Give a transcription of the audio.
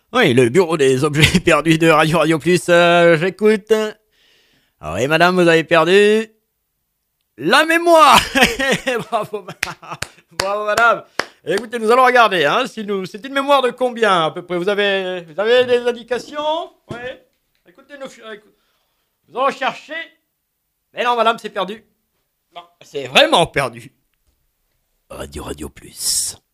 Oui, le bureau des objets perdus de Radio Radio Plus, j'écoute. Ah oui, madame, vous avez perdu la mémoire. Bravo, bravo, madame. Écoutez, nous allons regarder, hein, si nous, c'est une mémoire de combien à peu près. Vous avez des indications? Oui. Écoutez, nous allons chercher. Mais non, madame, c'est perdu. Non, c'est vraiment perdu. Radio Radio Plus.